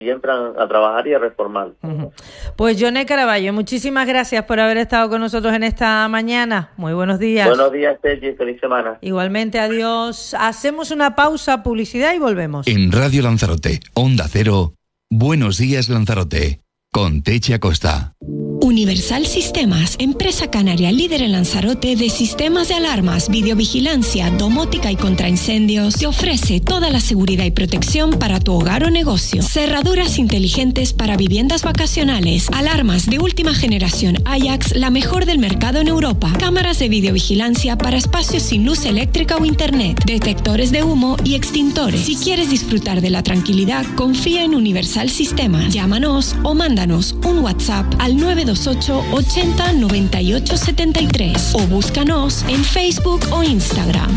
y entran a trabajar y a reformar. Pues Joné Caraballo, muchísimas gracias por haber estado con nosotros en esta mañana. Muy buenos días. Buenos días, Techi, feliz semana. Igualmente, adiós. Hacemos una pausa, publicidad y volvemos. En Radio Lanzarote, Onda Cero, Buenos Días Lanzarote, con Techi Acosta. Universal Sistemas, empresa canaria líder en Lanzarote de sistemas de alarmas, videovigilancia, domótica y contraincendios, te ofrece toda la seguridad y protección para tu hogar o negocio. Cerraduras inteligentes para viviendas vacacionales, alarmas de última generación Ajax, la mejor del mercado en Europa, cámaras de videovigilancia para espacios sin luz eléctrica o internet, detectores de humo y extintores. Si quieres disfrutar de la tranquilidad, confía en Universal Sistemas. Llámanos o mándanos un WhatsApp al 928 80 98 73 o búscanos en Facebook o Instagram.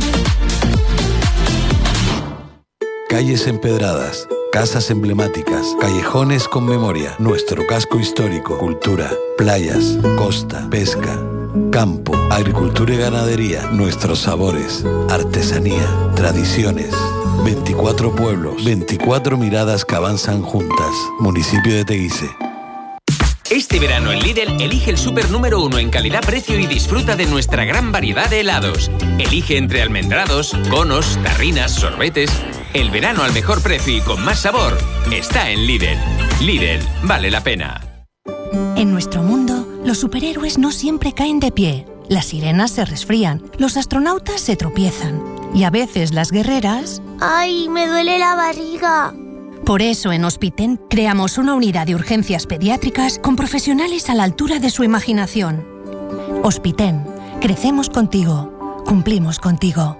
Calles empedradas, casas emblemáticas, callejones con memoria, nuestro casco histórico, cultura, playas, costa, pesca, campo, agricultura y ganadería, nuestros sabores, artesanía, tradiciones. 24 pueblos, 24 miradas que avanzan juntas. Municipio de Teguise. Este verano en Lidl, elige el súper número 1 en calidad-precio y disfruta de nuestra gran variedad de helados. Elige entre almendrados, conos, tarrinas, sorbetes. El verano al mejor precio y con más sabor está en Lidl. Lidl, vale la pena. En nuestro mundo, los superhéroes no siempre caen de pie. Las sirenas se resfrían, los astronautas se tropiezan. Y a veces las guerreras... ¡Ay, me duele la barriga! Por eso en Hospiten creamos una unidad de urgencias pediátricas con profesionales a la altura de su imaginación. Hospiten, crecemos contigo, cumplimos contigo.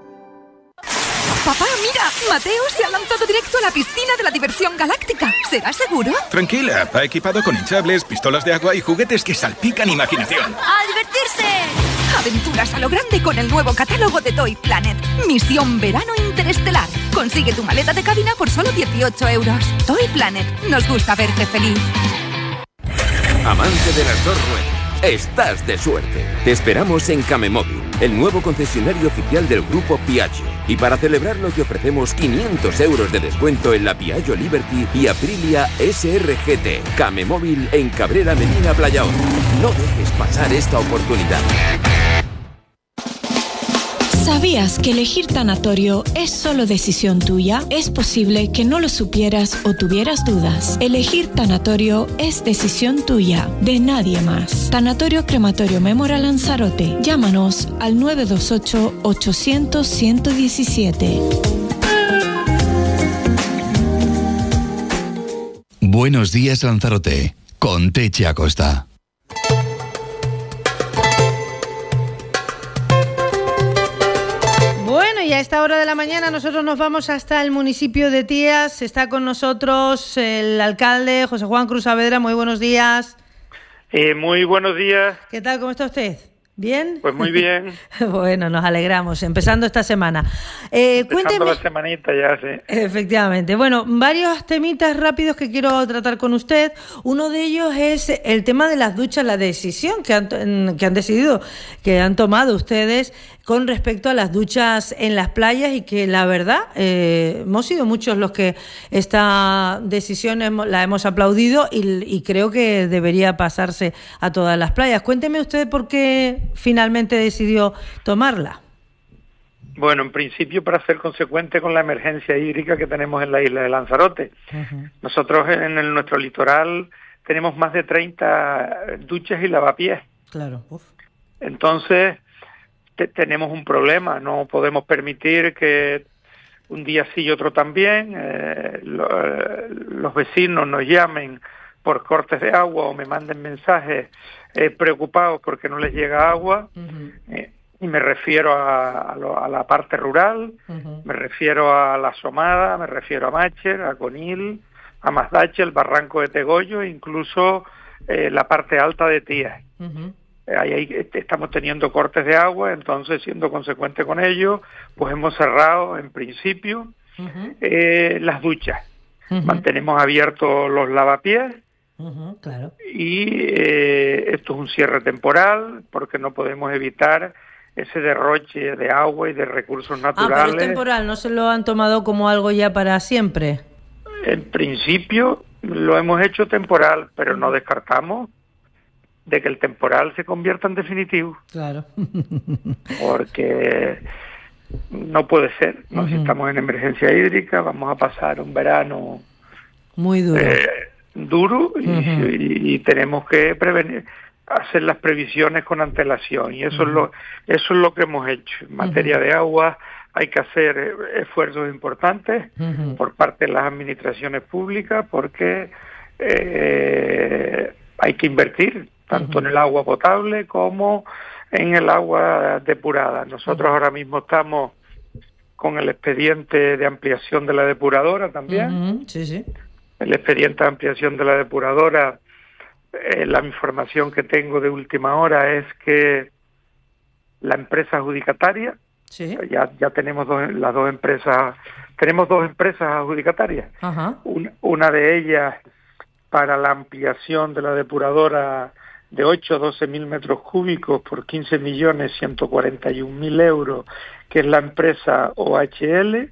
Papá, mira, Mateo se ha lanzado directo a la piscina de la diversión galáctica. ¿Será seguro? Tranquila, va equipado con hinchables, pistolas de agua y juguetes que salpican imaginación. ¡A divertirse! Aventuras a lo grande con el nuevo catálogo de Toy Planet. Misión Verano Interestelar. Consigue tu maleta de cabina por solo 18 euros. Toy Planet. Nos gusta verte feliz. Amante de las dos ruedas, estás de suerte. Te esperamos en Camemóvil, el nuevo concesionario oficial del grupo Piaggio. Y para celebrarlo te ofrecemos 500 euros de descuento en la Piaggio Liberty y Aprilia SRGT. Camemóvil en Cabrera Medina Playa Honda. No dejes pasar esta oportunidad. ¿Sabías que elegir tanatorio es solo decisión tuya? Es posible que no lo supieras o tuvieras dudas. Elegir tanatorio es decisión tuya, de nadie más. Tanatorio Crematorio Memorial Lanzarote. Llámanos al 928 800 117. Buenos días Lanzarote, con Techi Acosta. Y a esta hora de la mañana nosotros nos vamos hasta el municipio de Tías. Está con nosotros el alcalde José Juan Cruz Saavedra. Muy buenos días. Muy buenos días. ¿Qué tal? ¿Cómo está usted? ¿Bien? Pues muy bien. Bueno, nos alegramos. Empezando esta semana. Empezando la semanita ya, sí. Efectivamente. Bueno, varios temitas rápidos que quiero tratar con usted. Uno de ellos es el tema de las duchas, la decisión que han decidido, que han tomado ustedes con respecto a las duchas en las playas, y que la verdad hemos sido muchos los que esta decisión la hemos aplaudido y creo que debería pasarse a todas las playas. Cuénteme usted por qué finalmente decidió tomarla. Bueno, en principio para ser consecuente con la emergencia hídrica que tenemos en la isla de Lanzarote. Uh-huh. Nosotros en nuestro litoral tenemos más de 30 duchas y lavapiés. Claro. Uf. Entonces tenemos un problema, no podemos permitir que un día sí y otro también los vecinos nos llamen por cortes de agua o me manden mensajes preocupados porque no les llega agua. Uh-huh. Y me refiero a la parte rural, uh-huh. Me refiero a La Somada, me refiero a Mácher, a Conil, a Mazdache, el Barranco de Tegollo, incluso la parte alta de Tías. Uh-huh. Ahí estamos teniendo cortes de agua, entonces siendo consecuente con ello, pues hemos cerrado en principio uh-huh. Las duchas. Uh-huh. Mantenemos abiertos los lavapiés. Uh-huh, claro. Y esto es un cierre temporal porque no podemos evitar ese derroche de agua y de recursos naturales. Pero es temporal, ¿no se lo han tomado como algo ya para siempre? En principio lo hemos hecho temporal, pero no descartamos de que el temporal se convierta en definitivo. Claro. Porque no puede ser, ¿no? Si estamos en emergencia hídrica, vamos a pasar un verano muy duro. Duro y tenemos que hacer las previsiones con antelación, y eso es lo que hemos hecho. En materia de agua hay que hacer esfuerzos importantes por parte de las administraciones públicas, porque hay que invertir tanto en el agua potable como en el agua depurada. Nosotros ahora mismo estamos con el expediente de ampliación de la depuradora también. Sí. El expediente de ampliación de la depuradora, la información que tengo de última hora es que la empresa adjudicataria, ya tenemos las dos empresas, tenemos dos empresas adjudicatarias. Una de ellas para la ampliación de la depuradora de 8 a 12 mil metros cúbicos por 15.141.000 euros, que es la empresa OHL.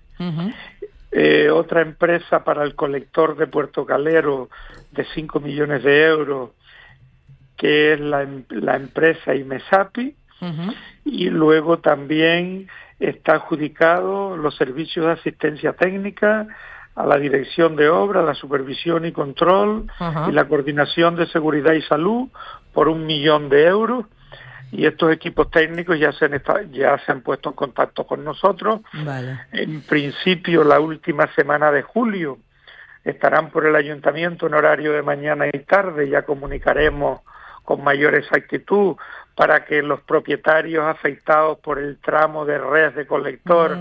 Otra empresa para el colector de Puerto Calero de 5 millones de euros, que es la empresa Imesapi. Y luego también está adjudicado los servicios de asistencia técnica a la dirección de obra, la supervisión y control y la coordinación de seguridad y salud por 1 millón de euros. Y estos equipos técnicos ya se han puesto en contacto con nosotros. En principio, la última semana de julio estarán por el ayuntamiento en horario de mañana y tarde. Ya comunicaremos con mayor exactitud para que los propietarios afectados por el tramo de red de colector,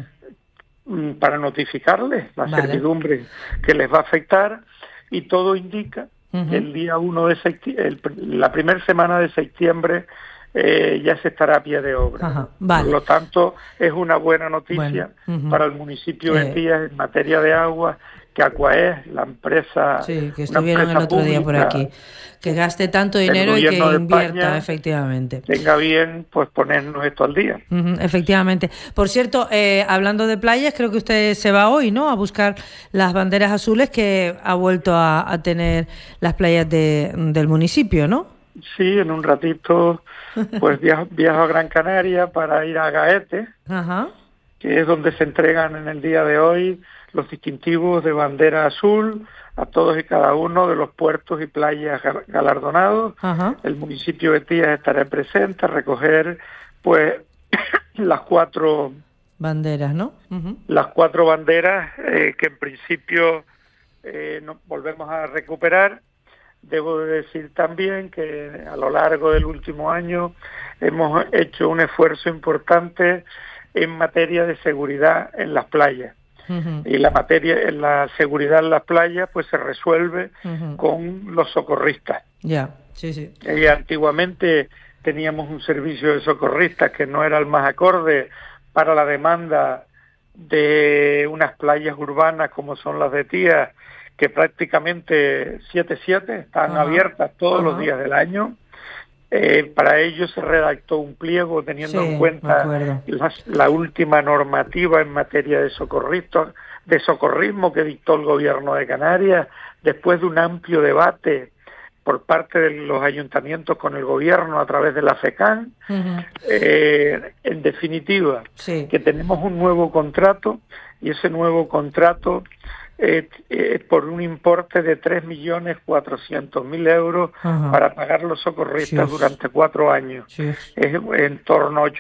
para notificarles la servidumbre que les va a afectar, y todo indica que el día 1 de septiembre, la primera semana de septiembre, ya se estará a pie de obra. Por lo tanto, es una buena noticia para el municipio de Tías en materia de agua, que Aquaes, la empresa, que estuvieron el otro día por aquí, que gaste tanto dinero y que invierta, efectivamente. Tenga bien, pues ponernos esto al día. Efectivamente. Por cierto, hablando de playas, creo que usted se va hoy, ¿no?, a buscar las banderas azules que ha vuelto a tener las playas del municipio, ¿no? Sí, en un ratito pues viajo a Gran Canaria para ir a Gaete, que es donde se entregan en el día de hoy los distintivos de bandera azul a todos y cada uno de los puertos y playas galardonados. El municipio de Tías estará presente a recoger pues las 4 banderas, ¿no? Las 4 banderas que en principio nos volvemos a recuperar. Debo decir también que a lo largo del último año hemos hecho un esfuerzo importante en materia de seguridad en las playas. Y la seguridad en las playas pues se resuelve con los socorristas. Antiguamente teníamos un servicio de socorristas que no era el más acorde para la demanda de unas playas urbanas como son las de Tías, que prácticamente 7/7 están abiertas todos los días del año. Para ello se redactó un pliego teniendo en cuenta la última normativa en materia de socorrismo que dictó el Gobierno de Canarias, después de un amplio debate por parte de los ayuntamientos con el Gobierno a través de la FECAN. En definitiva, que tenemos un nuevo contrato, y ese nuevo contrato por un importe de 3.400.000 euros para pagar los socorristas durante 4 años. Es en torno a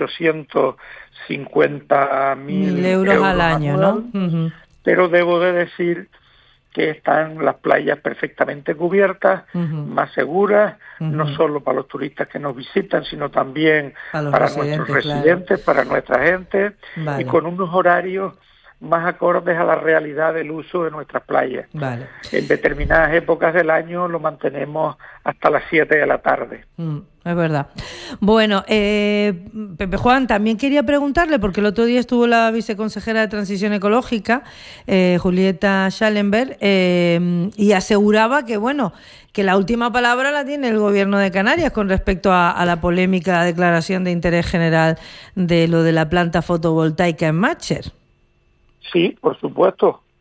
850.000 euros al año, ¿no? Pero debo de decir que están las playas perfectamente cubiertas, más seguras, no solo para los turistas que nos visitan, sino también para nuestros residentes, para nuestra gente, y con unos horarios más acordes a la realidad del uso de nuestras playas. En determinadas épocas del año lo mantenemos hasta las 7 de la tarde. Es verdad. Bueno, Pepe Juan, también quería preguntarle, porque el otro día estuvo la viceconsejera de Transición Ecológica, Julieta Schallenberg, y aseguraba que, que la última palabra la tiene el Gobierno de Canarias con respecto a la polémica declaración de interés general de lo de la planta fotovoltaica en Mácher. Sí, por supuesto.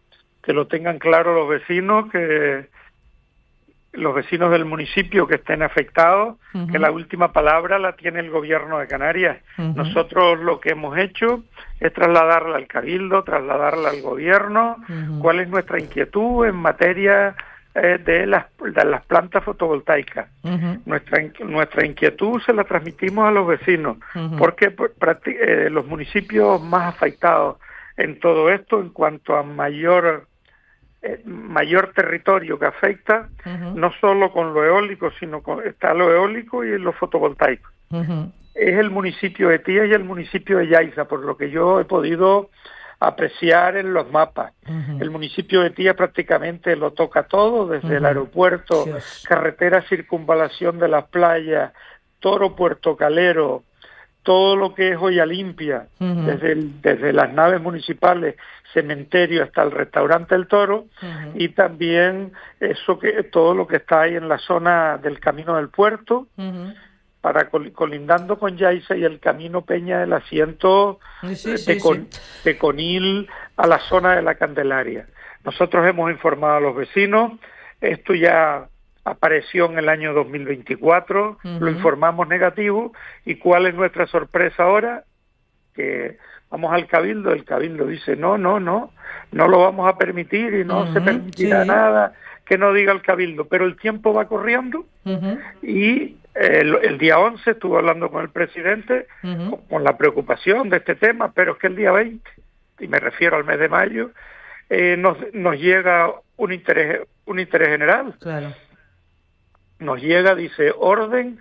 que lo tengan claro los vecinos, que los vecinos del municipio que estén afectados, que la última palabra la tiene el gobierno de Canarias. Nosotros lo que hemos hecho es trasladarla al Cabildo, trasladarla al gobierno, cuál es nuestra inquietud en materia de las plantas fotovoltaicas. Nuestra inquietud se la transmitimos a los vecinos, porque los municipios más afectados en todo esto, en cuanto a mayor territorio que afecta, no solo con lo eólico, sino está lo eólico y lo fotovoltaico. Es el municipio de Tía y el municipio de Yaiza, por lo que yo he podido apreciar en los mapas. El municipio de Tía prácticamente lo toca todo, desde el aeropuerto, carretera circunvalación de las playas, Toro, Puerto Calero, todo lo que es Joya Limpia, desde las naves municipales, cementerio hasta el restaurante El Toro, y también todo lo que está ahí en la zona del Camino del Puerto, para colindando con Yaiza, y el Camino Peña del Asiento de Conil a la zona de la Candelaria. Nosotros hemos informado a los vecinos, esto ya apareció en el año 2024, lo informamos negativo, y ¿cuál es nuestra sorpresa ahora? Que vamos al Cabildo, el Cabildo dice no lo vamos a permitir y no se permitirá nada que no diga el Cabildo, pero el tiempo va corriendo y el día 11 estuve hablando con el presidente con la preocupación de este tema, pero es que el día 20, y me refiero al mes de mayo, nos llega un interés general. Claro. Nos llega, dice, orden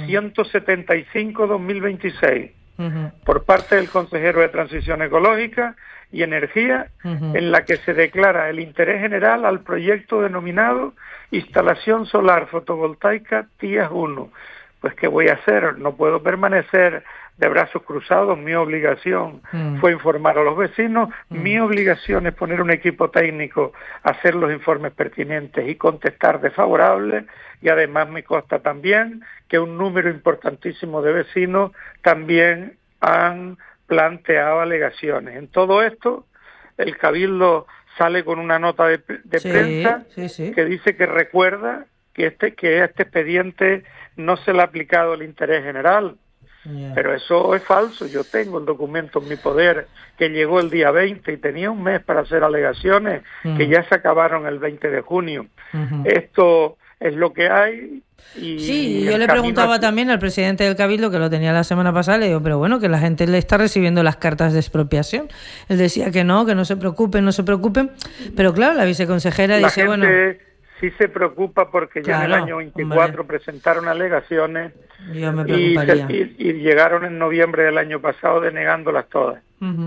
175-2026, por parte del consejero de Transición Ecológica y Energía, en la que se declara el interés general al proyecto denominado Instalación Solar Fotovoltaica Tías 1. Pues, ¿qué voy a hacer? No puedo permanecer de brazos cruzados. Mi obligación fue informar a los vecinos, mi obligación es poner un equipo técnico a hacer los informes pertinentes y contestar de favorable, y además me consta también que un número importantísimo de vecinos también han planteado alegaciones. En todo esto, el Cabildo sale con una nota de prensa que dice que recuerda que este expediente no se le ha aplicado el interés general. Pero eso es falso. Yo tengo el documento en mi poder que llegó el día 20 y tenía un mes para hacer alegaciones que ya se acabaron el 20 de junio. Esto es lo que hay. Y yo le preguntaba también al presidente del Cabildo, que lo tenía la semana pasada, le digo, pero bueno, que la gente le está recibiendo las cartas de expropiación. Él decía que no se preocupen, pero claro, la viceconsejera dice, bueno... Sí se preocupa porque ya en el año 24 presentaron alegaciones y llegaron en noviembre del año pasado denegándolas todas.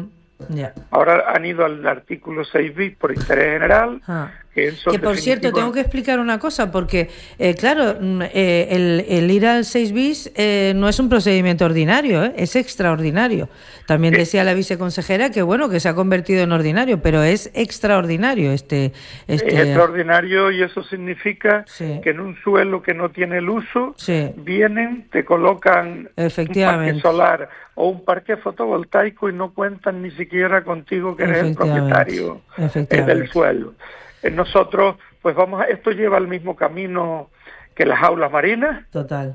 Ahora han ido al artículo 6 bis por interés general. Que por cierto, tengo que explicar una cosa, porque claro, el ir al 6 bis no es un procedimiento ordinario, es extraordinario. También decía la viceconsejera que bueno, que se ha convertido en ordinario, pero es extraordinario Es extraordinario, y eso significa que en un suelo que no tiene el uso, vienen, te colocan un parque solar o un parque fotovoltaico y no cuentan ni siquiera contigo que eres el propietario del suelo. Nosotros, pues esto lleva el mismo camino que las aulas marinas. Total.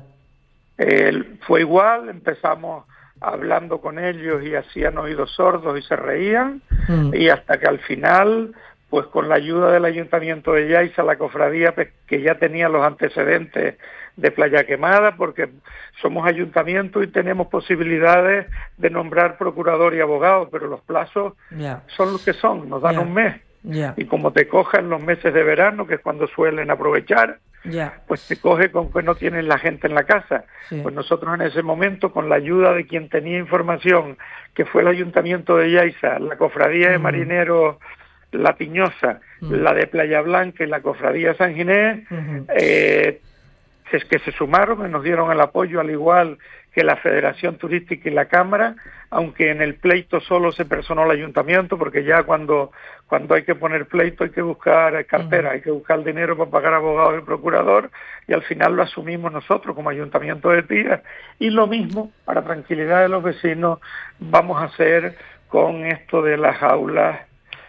Fue igual, empezamos hablando con ellos y hacían oídos sordos y se reían, y hasta que al final, pues con la ayuda del Ayuntamiento de Yaiza, la cofradía, pues, que ya tenía los antecedentes de Playa Quemada, porque somos ayuntamiento y tenemos posibilidades de nombrar procurador y abogado, pero los plazos son los que son, nos dan un mes. Y como te cogen los meses de verano, que es cuando suelen aprovechar, pues te coge con que no tienen la gente en la casa. Pues nosotros en ese momento, con la ayuda de quien tenía información, que fue el Ayuntamiento de Yaiza, la Cofradía de Marineros La Piñosa, la de Playa Blanca y la Cofradía San Ginés, es que se sumaron y nos dieron el apoyo, al igual que la Federación Turística y la Cámara, aunque en el pleito solo se personó el Ayuntamiento, porque ya cuando hay que poner pleito hay que buscar cartera, hay que buscar dinero para pagar abogados y procurador, y al final lo asumimos nosotros como Ayuntamiento de Tía, y lo mismo, para tranquilidad de los vecinos, vamos a hacer con esto de las aulas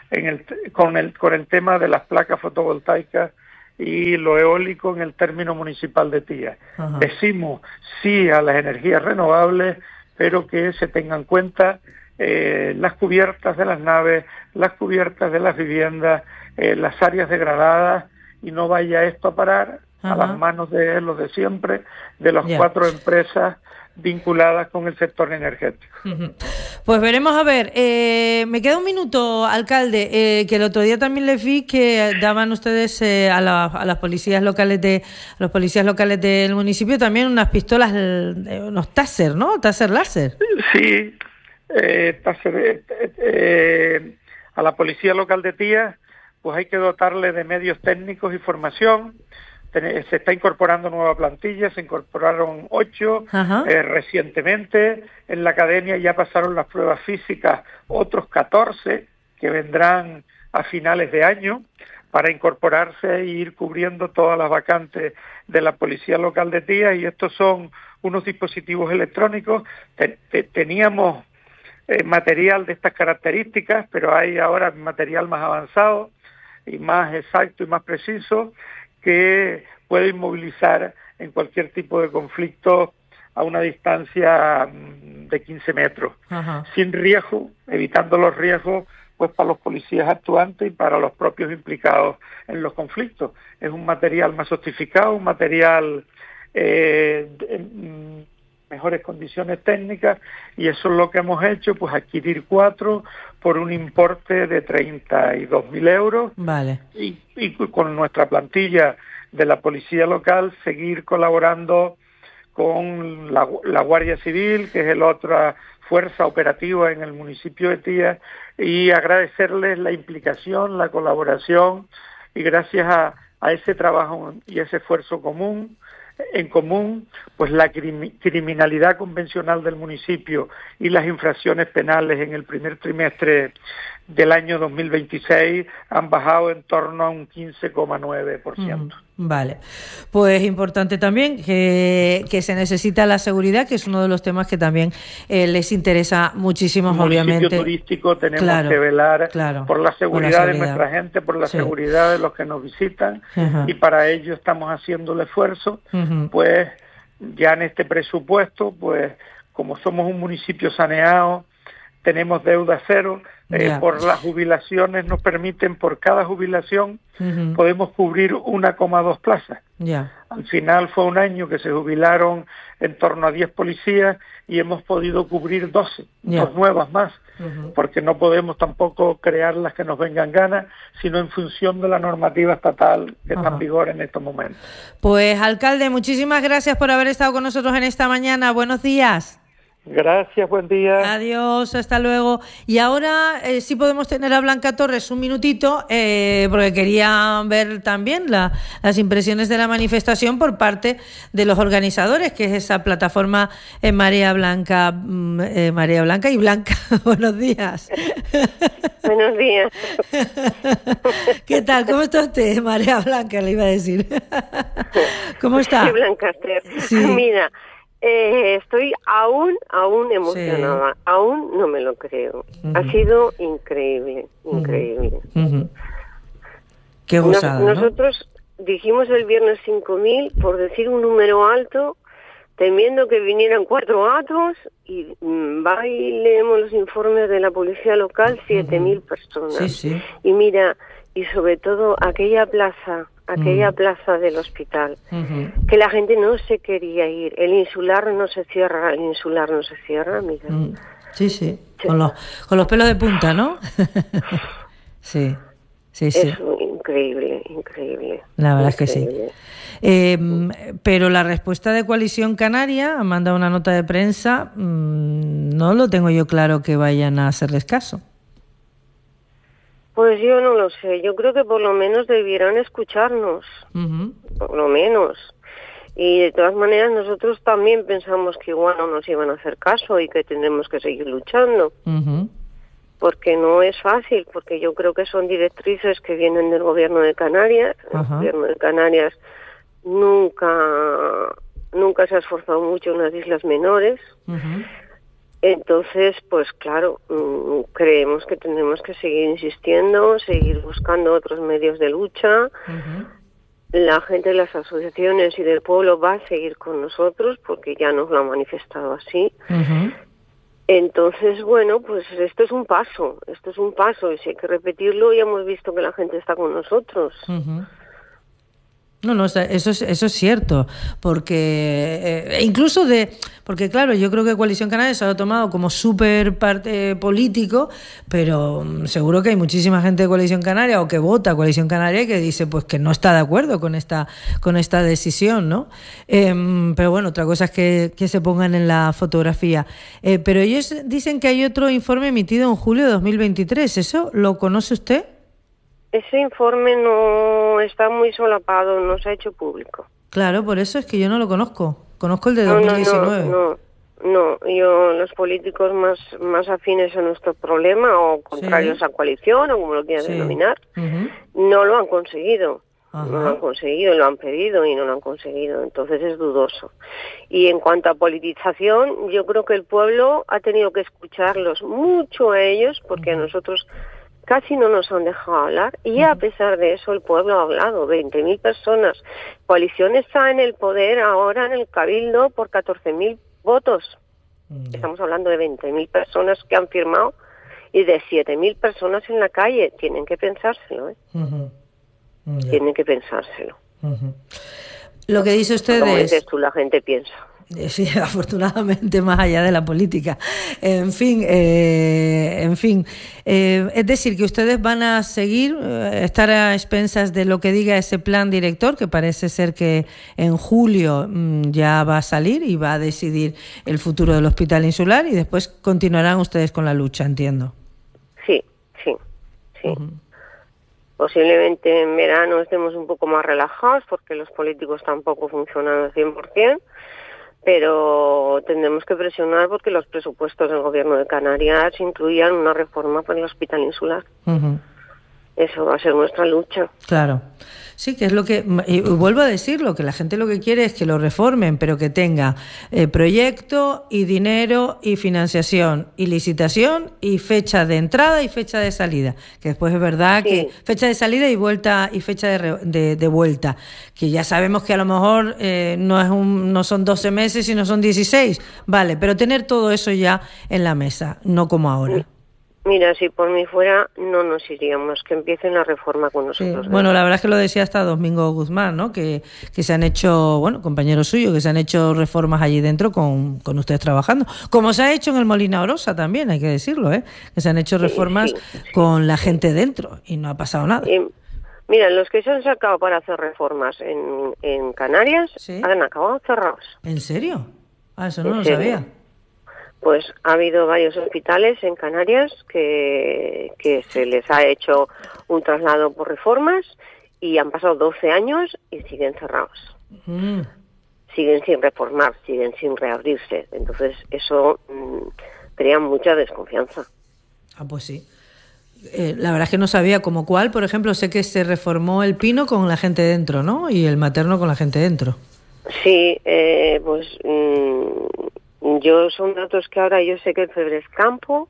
con el tema de las placas fotovoltaicas y lo eólico en el término municipal de Tía. Ajá. Decimos sí a las energías renovables, pero que se tengan en cuenta las cubiertas de las naves, las cubiertas de las viviendas, las áreas degradadas, y no vaya esto a parar a las manos de los de siempre, de las 4 empresas vinculadas con el sector energético. Pues veremos a ver. Me queda un minuto, alcalde, que el otro día también le vi que daban ustedes a las policías locales los policías locales del municipio también unas pistolas, unos taser, ¿no? Taser láser. Sí, taser, a la policía local de Tía, pues hay que dotarle de medios técnicos y formación. Se está incorporando nueva plantilla, se incorporaron 8 recientemente. En la academia ya pasaron las pruebas físicas otros 14 que vendrán a finales de año para incorporarse e ir cubriendo todas las vacantes de la policía local de Tía. Y estos son unos dispositivos electrónicos. Teníamos material de estas características, pero hay ahora material más avanzado y más exacto y más preciso, que puede inmovilizar en cualquier tipo de conflicto a una distancia de 15 metros, sin riesgo, evitando los riesgos pues para los policías actuantes y para los propios implicados en los conflictos. Es un material más sofisticado, un material en mejores condiciones técnicas, y eso es lo que hemos hecho, pues adquirir 4 por un importe de 32.000 euros. Vale. Y con nuestra plantilla de la policía local seguir colaborando con la Guardia Civil, que es la otra fuerza operativa en el municipio de Tía, y agradecerles la implicación, la colaboración, y gracias a ese trabajo y ese esfuerzo en común, pues la criminalidad convencional del municipio y las infracciones penales en el primer trimestre del año 2026 han bajado en torno a un 15,9%. Vale, pues importante también que se necesita la seguridad, que es uno de los temas que también les interesa muchísimo, obviamente. En el municipio turístico tenemos que velar por la seguridad de nuestra gente, por la seguridad de los que nos visitan, y para ello estamos haciendo el esfuerzo. Pues ya en este presupuesto, pues como somos un municipio saneado, tenemos deuda cero. Por las jubilaciones nos permiten, por cada jubilación, podemos cubrir 1,2 plazas. Al final fue un año que se jubilaron en torno a 10 policías y hemos podido cubrir 12, 2 nuevas más, porque no podemos tampoco crear las que nos vengan ganas, sino en función de la normativa estatal que está en vigor en estos momentos. Pues, alcalde, muchísimas gracias por haber estado con nosotros en esta mañana. Buenos días. Gracias, buen día. Adiós, hasta luego. Y ahora sí podemos tener a Blanca Torres un minutito, porque quería ver también las impresiones de la manifestación por parte de los organizadores, que es esa plataforma Marea Blanca y Blanca. Buenos días. Buenos días. ¿Qué tal? ¿Cómo está usted, Marea Blanca? Le iba a decir. ¿Cómo está? Sí, Blanca. Sí. Mira, estoy aún emocionada, aún no me lo creo. Ha sido increíble. Qué gozada, Nosotros dijimos el viernes 5.000 por decir un número alto, temiendo que vinieran 4 gatos, y va y leemos los informes de la policía local, 7.000 personas. Y mira, y sobre todo aquella plaza del hospital, que la gente no se quería ir. El insular no se cierra, mira. Sí. Con los pelos de punta, ¿no? Sí. Es increíble. La verdad es que sí. Pero la respuesta de Coalición Canaria, ha mandado una nota de prensa, no lo tengo yo claro que vayan a hacerles caso. Pues yo no lo sé, yo creo que por lo menos debieran escucharnos, por lo menos. Y de todas maneras nosotros también pensamos que igual no nos iban a hacer caso y que tendremos que seguir luchando. Porque no es fácil, porque yo creo que son directrices que vienen del gobierno de Canarias. El gobierno de Canarias nunca se ha esforzado mucho en las islas menores. Entonces, pues claro, creemos que tenemos que seguir insistiendo, seguir buscando otros medios de lucha. La gente de las asociaciones y del pueblo va a seguir con nosotros porque ya nos lo han manifestado así. Entonces, bueno, pues esto es un paso, y si hay que repetirlo, ya hemos visto que la gente está con nosotros. No, eso es cierto, porque incluso porque claro, yo creo que Coalición Canaria se ha tomado como súper parte político, pero seguro que hay muchísima gente de Coalición Canaria o que vota Coalición Canaria y que dice pues que no está de acuerdo con esta decisión, ¿no? Pero bueno, otra cosa es que se pongan en la fotografía. Pero ellos dicen que hay otro informe emitido en julio de 2023, ¿eso lo conoce usted? Ese informe no está muy solapado, no se ha hecho público. Claro, por eso es que yo no lo conozco. Conozco el de 2019. No, yo, los políticos más afines a nuestro problema o contrarios a coalición, o como lo quieras denominar, no lo han conseguido. No lo han conseguido, lo han pedido y no lo han conseguido. Entonces es dudoso. Y en cuanto a politización, yo creo que el pueblo ha tenido que escucharlos mucho a ellos, porque a nosotros casi no nos han dejado hablar, y a pesar de eso el pueblo ha hablado. 20.000 personas. Coalición está en el poder ahora en el Cabildo por 14.000 votos. Estamos hablando de 20.000 personas que han firmado y de 7.000 personas en la calle. Tienen que pensárselo, ¿eh? Tienen que pensárselo. Lo que dice usted Como dices tú, la gente piensa. Sí, afortunadamente, más allá de la política. En fin, es decir, que ustedes van a seguir, estar a expensas de lo que diga ese plan director, que parece ser que en julio ya va a salir y va a decidir el futuro del Hospital Insular, y después continuarán ustedes con la lucha, entiendo. Sí. Posiblemente en verano estemos un poco más relajados porque los políticos tampoco funcionan al 100%. Pero tendremos que presionar porque los presupuestos del Gobierno de Canarias incluían una reforma para el Hospital Insular. Eso va a ser nuestra lucha. Claro. Sí, que es lo que, y vuelvo a decirlo, que la gente lo que quiere es que lo reformen, pero que tenga proyecto y dinero y financiación y licitación y fecha de entrada y fecha de salida. Que después es verdad que fecha de salida y vuelta y fecha de vuelta. Que ya sabemos que a lo mejor no son 12 meses, sino son 16. Vale, pero tener todo eso ya en la mesa, no como ahora. Mira, si por mí fuera, no nos iríamos, que empiecen la reforma con nosotros. Sí. Bueno, la verdad es que lo decía hasta Domingo Guzmán, ¿no? Que se han hecho, compañeros suyos, que se han hecho reformas allí dentro con ustedes trabajando. Como se ha hecho en el Molina Orosa también, hay que decirlo, que se han hecho reformas con la gente dentro y no ha pasado nada. Mira, los que se han sacado para hacer reformas en Canarias han acabado cerrados. ¿En serio? Eso no lo sabía. Pues ha habido varios hospitales en Canarias que se les ha hecho un traslado por reformas y han pasado 12 años y siguen cerrados. Siguen sin reformar, siguen sin reabrirse. Entonces eso crea mucha desconfianza. Pues sí. La verdad es que no sabía como cuál. Por ejemplo, sé que se reformó el Pino con la gente dentro, ¿no? Y el Materno con la gente dentro. Sí, yo son datos que ahora yo sé que el Febres Campo,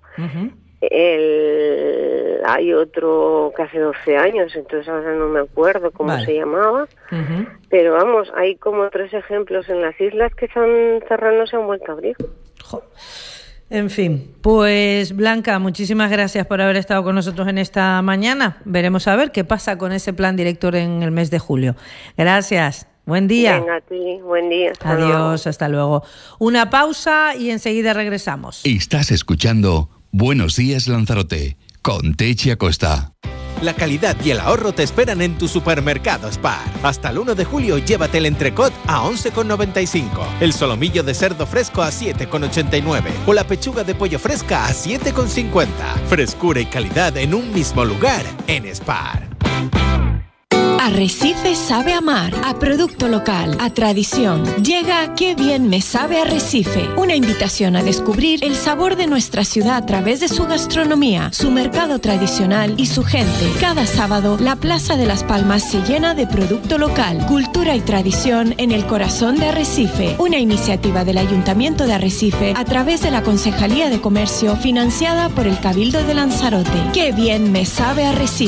hay otro que hace 12 años, entonces ahora no me acuerdo cómo se llamaba, pero vamos, hay como 3 ejemplos en las islas que se han cerrado, no se han vuelto a abrir. En fin, pues Blanca, muchísimas gracias por haber estado con nosotros en esta mañana. Veremos a ver qué pasa con ese plan director en el mes de julio. Gracias. Buen día. Venga, a ti, buen día. Adiós, hasta luego. Una pausa y enseguida regresamos. Estás escuchando Buenos Días Lanzarote, con Techi Acosta. La calidad y el ahorro te esperan en tu supermercado Spar. Hasta el 1 de julio llévate el entrecot a 11,95, el solomillo de cerdo fresco a 7,89 o la pechuga de pollo fresca a 7,50. Frescura y calidad en un mismo lugar, en Spar. Arrecife sabe amar, a producto local, a tradición. Llega Qué bien me sabe Arrecife, una invitación a descubrir el sabor de nuestra ciudad a través de su gastronomía, su mercado tradicional y su gente. Cada sábado, la Plaza de las Palmas se llena de producto local, cultura y tradición en el corazón de Arrecife, una iniciativa del Ayuntamiento de Arrecife a través de la Concejalía de Comercio financiada por el Cabildo de Lanzarote. Qué bien me sabe Arrecife.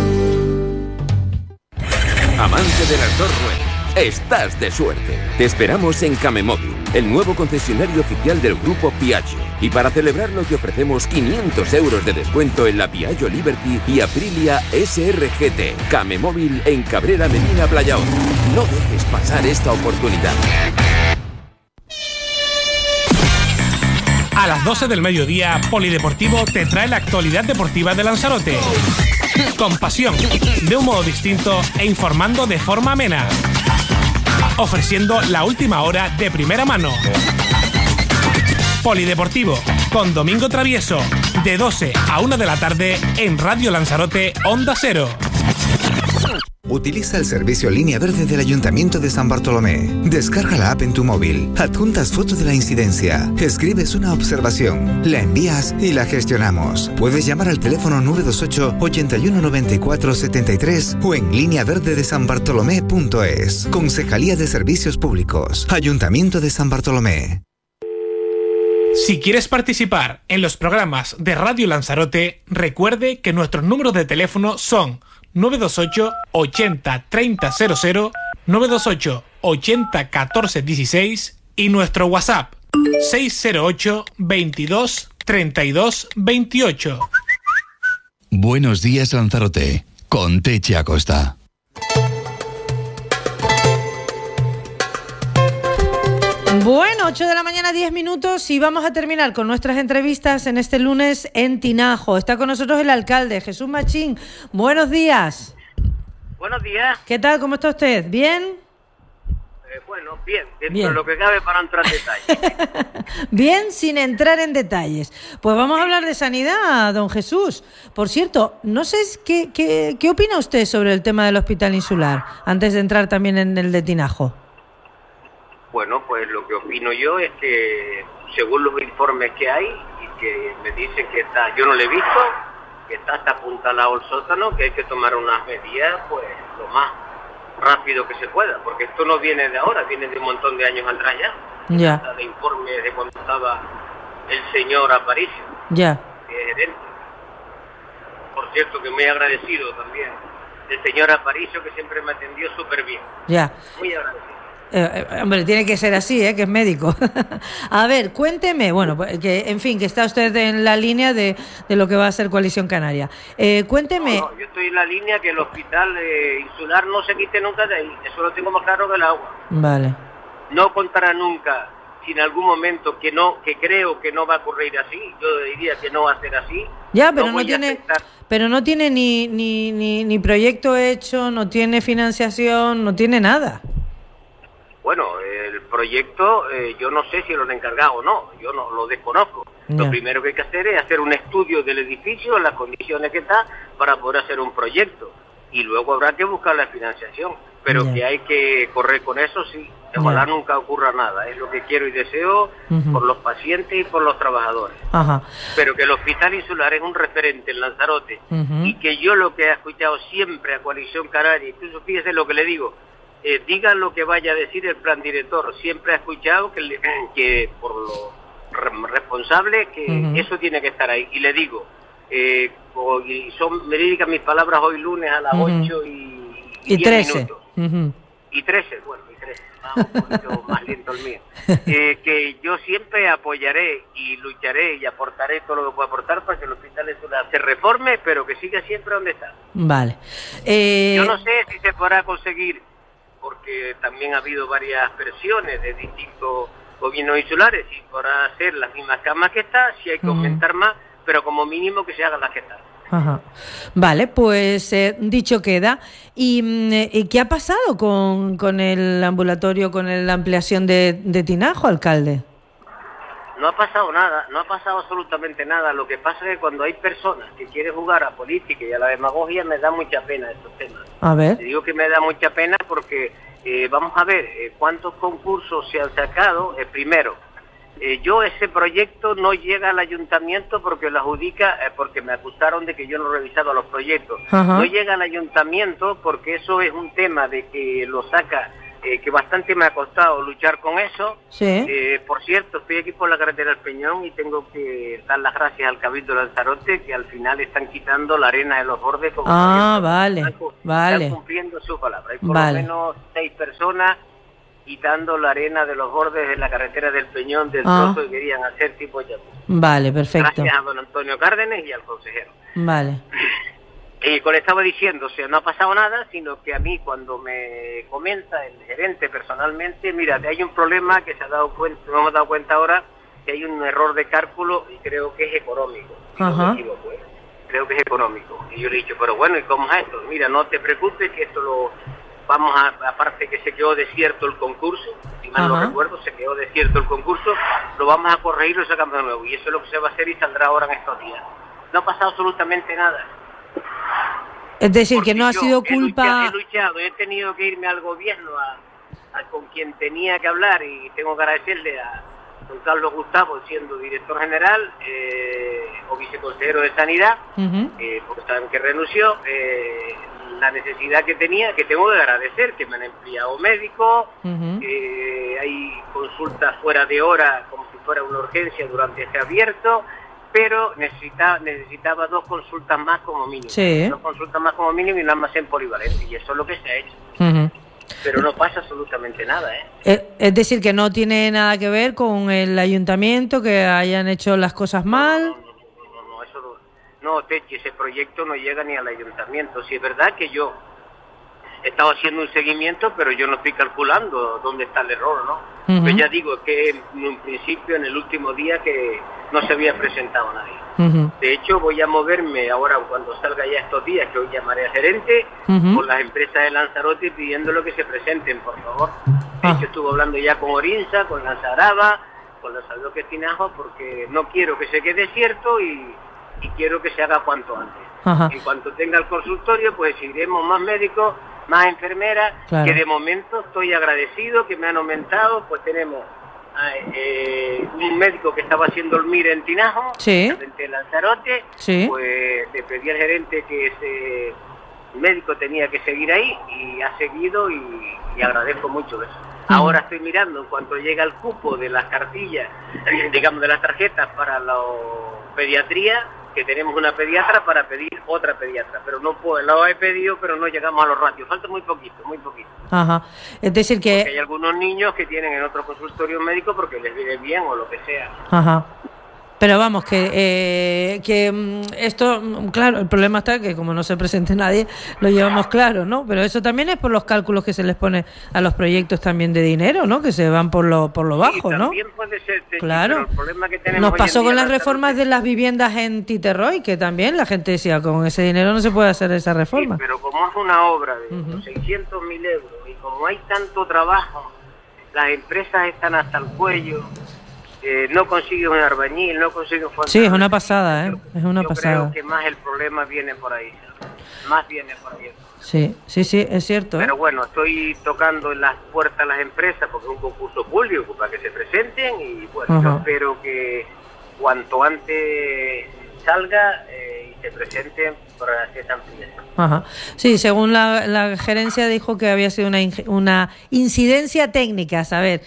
Amante de las dos ruedas, estás de suerte. Te esperamos en Camemóvil, el nuevo concesionario oficial del grupo Piaggio. Y para celebrarlo te ofrecemos 500 euros de descuento en la Piaggio Liberty y Aprilia SRGT. Camemóvil en Cabrera Medina Playa Honda. No dejes pasar esta oportunidad. A las 12 del mediodía, Polideportivo te trae la actualidad deportiva de Lanzarote. Con pasión, de un modo distinto e informando de forma amena. Ofreciendo la última hora de primera mano. Polideportivo, con Domingo Travieso, de 12 a 1 de la tarde en Radio Lanzarote Onda Cero. Utiliza el servicio Línea Verde del Ayuntamiento de San Bartolomé. Descarga la app en tu móvil, adjuntas foto de la incidencia, escribes una observación, la envías y la gestionamos. Puedes llamar al teléfono 928 81 94 73 o en lineaverdedesanbartolomé.es. Concejalía de Servicios Públicos, Ayuntamiento de San Bartolomé. Si quieres participar en los programas de Radio Lanzarote, recuerde que nuestros números de teléfono son 928 80 30 00, 928 80 14 16 y nuestro WhatsApp 608 22 32 28. Buenos días Lanzarote, con Teche Acosta. Bueno, 8 de la mañana, 10 minutos y vamos a terminar con nuestras entrevistas en este lunes en Tinajo. Está con nosotros el alcalde, Jesús Machín. Buenos días. Buenos días. ¿Qué tal? ¿Cómo está usted? ¿Bien? Bueno, bien, dentro de lo que cabe para entrar en detalle. Bien, sin entrar en detalles. Pues vamos a hablar de sanidad, don Jesús. Por cierto, no sé qué opina usted sobre el tema del hospital insular, antes de entrar también en el de Tinajo. Bueno, pues lo que opino yo es que, según los informes que hay, y que me dicen que está, yo no lo he visto, que está hasta apuntalado el sótano, que hay que tomar unas medidas, pues, lo más rápido que se pueda, porque esto no viene de ahora, viene de un montón de años atrás ya. Ya. De informes de cuando estaba el señor Aparicio, Ya. que es gerente. Por cierto, que muy agradecido también del señor Aparicio, que siempre me atendió súper bien. Ya. Muy agradecido. Hombre, tiene que ser así, que es médico. A ver, cuénteme, bueno, que en fin, que está usted en la línea de lo que va a ser Coalición Canaria. Cuénteme. No, yo estoy en la línea que el hospital insular no se quite nunca de ahí, eso lo tengo más claro que el agua. Vale. No contará nunca, si en algún momento que creo que no va a ocurrir así, yo diría que no va a ser así. Ya, pero no tiene ni proyecto hecho, no tiene financiación, no tiene nada. Bueno, el proyecto, yo no sé si lo han encargado o no, yo no lo desconozco. Ya. Lo primero que hay que hacer es hacer un estudio del edificio, en las condiciones que está, para poder hacer un proyecto. Y luego habrá que buscar la financiación. Pero Ya. que hay que correr con eso, sí. Ojalá nunca ocurra nada. Es lo que quiero y deseo por los pacientes y por los trabajadores. Ajá. Pero que el Hospital Insular es un referente en Lanzarote. Y que yo lo que he escuchado siempre a Coalición Canaria, incluso fíjese lo que le digo, diga lo que vaya a decir el plan director, siempre he escuchado que por lo responsable que eso tiene que estar ahí, y le digo, y me dedican mis palabras hoy lunes a las 8 y 13 minutos. Y 13, bueno, y 13, un poquito más lento el mío. Que yo siempre apoyaré y lucharé y aportaré todo lo que pueda aportar para que el hospital se reforme, pero que siga siempre donde está. Vale. Yo no sé si se podrá conseguir, porque también ha habido varias versiones de distintos gobiernos insulares, y podrá hacer las mismas camas que está, si hay que aumentar más, pero como mínimo que se hagan las que están. Ajá. Vale, pues dicho queda. ¿Y qué ha pasado con el ambulatorio, con la ampliación de Tinajo, alcalde? No ha pasado nada, no ha pasado absolutamente nada. Lo que pasa es que cuando hay personas que quieren jugar a política y a la demagogia, me da mucha pena estos temas. A ver. Te digo que me da mucha pena porque vamos a ver cuántos concursos se han sacado. Primero, yo ese proyecto no llega al ayuntamiento porque lo adjudica, porque me acusaron de que yo no he revisado los proyectos. Ajá. No llega al ayuntamiento porque eso es un tema de que lo saca, que bastante me ha costado luchar con eso. Sí. Por cierto, estoy aquí por la carretera del Peñón y tengo que dar las gracias al Cabildo de Lanzarote, que al final están quitando la arena de los bordes. Como vale, vale. Están cumpliendo su palabra. Hay por Vale. lo menos 6 personas quitando la arena de los bordes de la carretera del Peñón del trozo que querían hacer tipo jacuzzi. Vale, perfecto. Gracias a don Antonio Cárdenas y al consejero. Vale. Y como le estaba diciendo, o sea, no ha pasado nada, sino que a mí cuando me comenta el gerente personalmente, mira, hay un problema que se ha dado cuenta, nos hemos dado cuenta ahora, que hay un error de cálculo y creo que es económico. Ajá. Creo que es económico. Y yo le he dicho, pero bueno, ¿y cómo es esto? Mira, no te preocupes que esto lo vamos a, aparte que se quedó desierto el concurso, si mal no recuerdo, se quedó desierto el concurso, lo vamos a corregir y lo sacamos de nuevo. Y eso es lo que se va a hacer y saldrá ahora en estos días. No ha pasado absolutamente nada. Es decir, Porque que no ha sido culpa... He luchado, he tenido que irme al gobierno con quien tenía que hablar y tengo que agradecerle a don Carlos Gustavo, siendo director general o viceconsejero de Sanidad, porque saben que renunció, la necesidad que tenía, que tengo que agradecer, que me han empleado médicos, hay consultas fuera de hora como si fuera una urgencia durante este abierto, pero necesitaba 2 consultas más como mínimo. Sí. 2 consultas más como mínimo y un almacén polivalente, y eso es lo que se ha hecho. Pero no pasa absolutamente nada, Es decir, que no tiene nada que ver con el ayuntamiento, que hayan hecho las cosas mal. No, eso no, Techi, ese proyecto no llega ni al ayuntamiento. Si es verdad que yo he estado haciendo un seguimiento, pero yo no estoy calculando dónde está el error, ¿no? Pues ya digo que en un principio, en el último día, que no se había presentado nadie. De hecho, voy a moverme ahora cuando salga ya estos días, que hoy llamaré al gerente, con las empresas de Lanzarote pidiéndole que se presenten, por favor. De hecho, estuve hablando ya con Orinsa, con Lanzaraba, con los Aldoques Tinajo, porque no quiero que se quede cierto y quiero que se haga cuanto antes. En cuanto tenga el consultorio, pues iremos más médicos, más enfermeras, que de momento estoy agradecido, que me han aumentado, pues tenemos un médico que estaba haciendo el MIR en Tinajo, de Lanzarote, pues le pedí al gerente que ese médico tenía que seguir ahí y ha seguido y agradezco mucho eso. Ahora estoy mirando en cuanto llega el cupo de las cartillas, digamos de las tarjetas para la pediatría, que tenemos una pediatra para pedir otra pediatra, pero no puedo, lo he pedido, pero no llegamos a los ratios, falta muy poquito. Es decir que... Porque hay algunos niños que tienen en otro consultorio médico porque les viene bien o lo que sea. Pero vamos, que esto, claro, el problema está que como no se presente nadie, lo llevamos claro, ¿no? Pero eso también es por los cálculos que se les pone a los proyectos también de dinero, ¿no? Que se van por lo bajo, ¿no? También puede ser, claro. Pero el problema que tenemos nos pasó con las reformas de las viviendas en Titerroy, que también la gente decía, con ese dinero no se puede hacer esa reforma. Sí, pero como es una obra de 600.000 euros y como hay tanto trabajo, las empresas están hasta el cuello, no consigue un albañil, no consigue un fontanero. Sí, es una pasada, es una pasada. Creo que más el problema viene por ahí, más viene por ahí. Sí, es cierto. Pero bueno, estoy tocando en las puertas a las empresas porque es un concurso público para que se presenten y bueno, yo espero que cuanto antes salga y se presenten para hacer esa ampliación. Sí, según la gerencia dijo que había sido una incidencia técnica, a ver.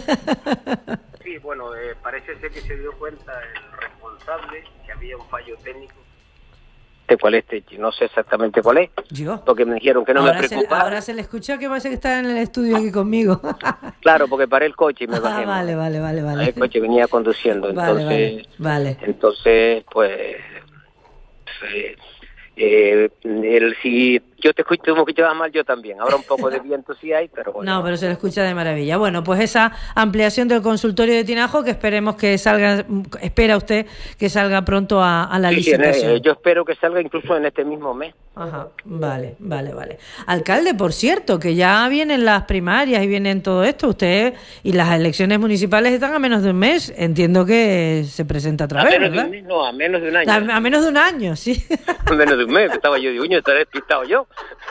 Sí, bueno, parece ser que se dio cuenta el responsable que había un fallo técnico. ¿De cuál es, Techi? No sé exactamente cuál es. ¿Yo? Porque me dijeron que no me preocupaba. Ahora se le escuchó que parece que está en el estudio aquí conmigo. Claro, porque paré el coche y me bajé. Vale. El coche venía conduciendo, entonces... Vale. Entonces, pues... él sí Yo te escuchaba mal, yo también. Ahora un poco de viento sí hay, pero bueno. No, pero se le escucha de maravilla. Bueno, pues esa ampliación del consultorio de Tinajo que esperemos que salga, espera usted que salga pronto a la licitación. Yo espero que salga incluso en este mismo mes. Ajá, vale. Alcalde, por cierto, que ya vienen las primarias y vienen todo esto, usted y las elecciones municipales están a menos de un mes, entiendo que se presenta otra vez, ¿verdad? A menos de un año. A menos de un año, sí. A menos de un mes, estaba yo de estaré despistado yo.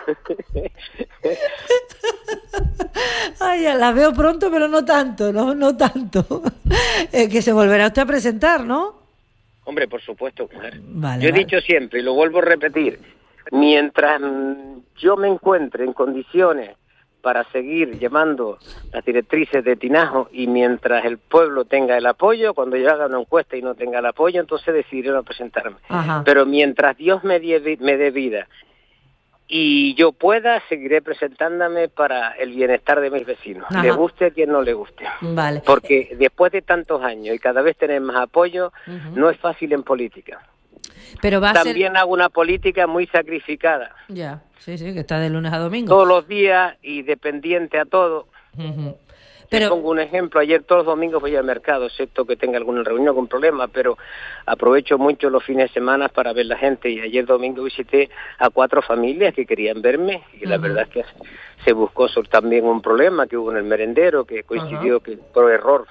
Ay, ya la veo pronto, pero no tanto, no tanto. Que se volverá usted a presentar, ¿no? Hombre, por supuesto, mujer. Vale, yo he dicho siempre, y lo vuelvo a repetir, mientras yo me encuentre en condiciones para seguir llevando las directrices de Tinajo y mientras el pueblo tenga el apoyo, cuando yo haga una encuesta y no tenga el apoyo, entonces decidiré no presentarme. Ajá. Pero mientras Dios me dé vida y yo pueda, seguiré presentándome para el bienestar de mis vecinos. Ajá. Le guste a quien no le guste. Vale. Porque después de tantos años y cada vez tener más apoyo, no es fácil en política. Pero también hago una política muy sacrificada. Ya, sí, que está de lunes a domingo. Todos los días y dependiente a todo. Pero pongo un ejemplo, ayer todos los domingos voy al mercado, excepto que tenga alguna reunión con problemas, pero aprovecho mucho los fines de semana para ver la gente, y ayer domingo visité a 4 familias que querían verme, y la verdad es que se buscó también un problema que hubo en el merendero, que coincidió que por error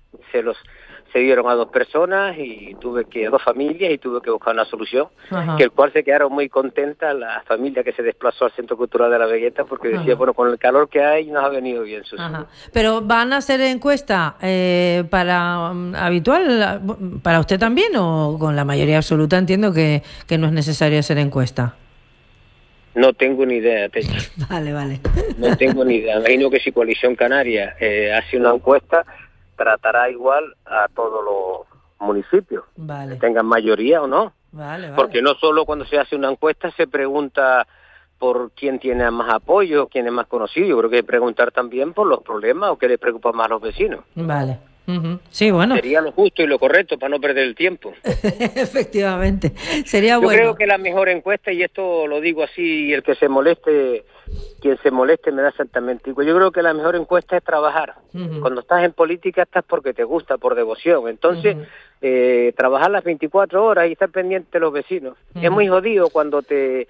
se dieron a 2 personas y 2 familias y tuve que buscar una solución, que el cual se quedaron muy contentas la familia que se desplazó al Centro Cultural de la Vegueta, porque decía, bueno, con el calor que hay nos ha venido bien. Pero ¿van a hacer encuesta para habitual para usted también, o con la mayoría absoluta entiendo que no es necesario hacer encuesta? No tengo ni idea, Techa. Vale. No tengo ni idea. Imagino que si Coalición Canaria hace una encuesta, tratará igual a todos los municipios, tengan mayoría o no. Porque no solo cuando se hace una encuesta se pregunta por quién tiene más apoyo, quién es más conocido. Yo creo que hay que preguntar también por los problemas o qué les preocupa más a los vecinos. Sí, bueno. Sería lo justo y lo correcto para no perder el tiempo. Efectivamente, sería bueno. Yo creo que la mejor encuesta, y esto lo digo así, y el que se moleste, quien se moleste me da exactamente igual. Yo creo que la mejor encuesta es trabajar. Cuando estás en política estás porque te gusta, por devoción. Entonces, trabajar las 24 horas y estar pendiente de los vecinos. Es muy jodido cuando te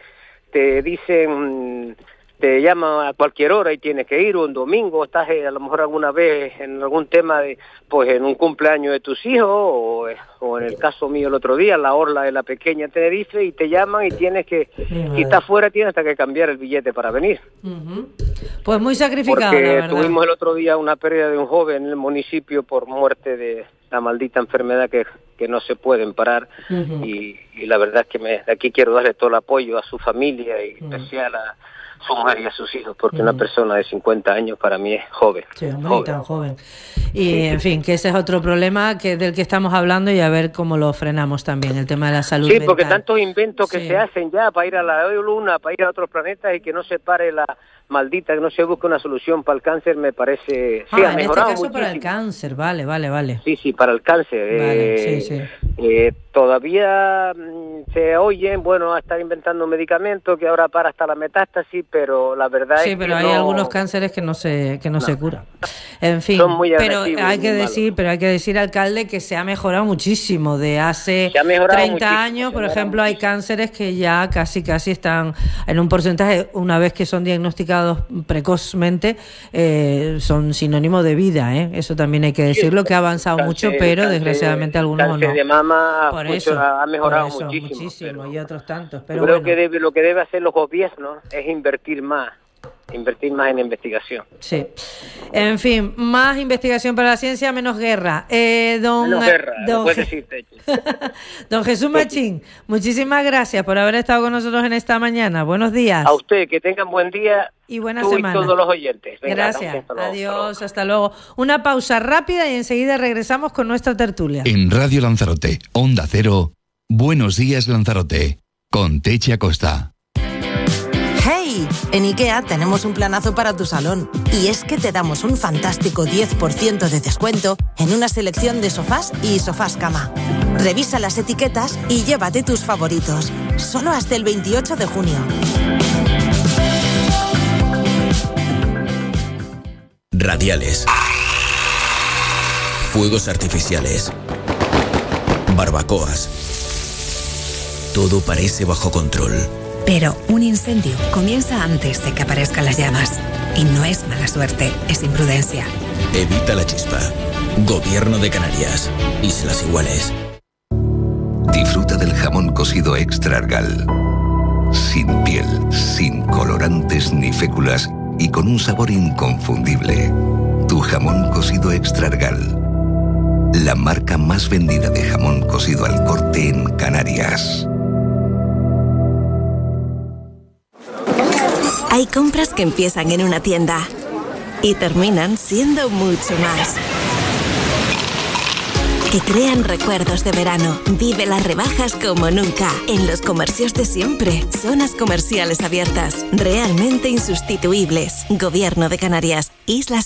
dicen... te llaman a cualquier hora y tienes que ir, un domingo, estás a lo mejor alguna vez en algún tema pues en un cumpleaños de tus hijos, o en el caso mío el otro día, la orla de la pequeña Tenerife, y te llaman y tienes que, si estás fuera tienes hasta que cambiar el billete para venir. Pues muy sacrificado, porque la verdad. Tuvimos el otro día una pérdida de un joven en el municipio por muerte de la maldita enfermedad que no se pueden parar, y la verdad es que de aquí quiero darle todo el apoyo a su familia y especial a su mujer y a sus hijos, porque una persona de 50 años para mí es joven. Sí, tan joven. Y en fin, que ese es otro problema del que estamos hablando, y a ver cómo lo frenamos también, el tema de la salud mental. Porque tantos inventos que se hacen ya para ir a la Luna, para ir a otros planetas, y que no se pare la maldita, que no se busque una solución para el cáncer, me parece... Sí, ha mejorado en este caso muchísimo. para el cáncer, vale. Sí, para el cáncer. Vale, todavía se oyen, a estar inventando medicamentos que ahora para hasta la metástasis, pero la verdad es que pero hay algunos cánceres que no se curan. En fin, pero hay que decir, alcalde, que se ha mejorado muchísimo de hace 30 años, por ejemplo, hay cánceres que ya casi están en un porcentaje, una vez que son diagnosticados precozmente, son sinónimo de vida, eso también hay que decirlo, que ha avanzado mucho, pero desgraciadamente algunos no. De mama ha mejorado muchísimo, y otros tantos. Pero creo que lo que debe hacer los gobiernos es invertir más en investigación. Sí. En fin, más investigación para la ciencia, menos guerra. Puedes decirte. Don Jesús Machín, muchísimas gracias por haber estado con nosotros en esta mañana. Buenos días. A usted, que tengan buen día. Y buena semana. Y todos los oyentes. Venga, gracias. Adiós, hasta luego. Una pausa rápida y enseguida regresamos con nuestra tertulia. En Radio Lanzarote, Onda Cero, Buenos Días Lanzarote, con Techi Acosta. ¡Hey! En IKEA tenemos un planazo para tu salón. Y es que te damos un fantástico 10% de descuento en una selección de sofás y sofás cama. Revisa las etiquetas y llévate tus favoritos. Solo hasta el 28 de junio. radiales, fuegos artificiales, barbacoas. Todo parece bajo control. Pero un incendio comienza antes de que aparezcan las llamas. Y no es mala suerte, es imprudencia. Evita la chispa. Gobierno de Canarias. Islas Iguales. Disfruta del jamón cocido Extra Argal. Sin piel, sin colorantes ni féculas y con un sabor inconfundible. Tu jamón cocido Extra Argal. La marca más vendida de jamón cocido al corte en Canarias. Hay compras que empiezan en una tienda y terminan siendo mucho más. Que crean recuerdos de verano. Vive las rebajas como nunca. En los comercios de siempre. Zonas comerciales abiertas. Realmente insustituibles. Gobierno de Canarias. Islas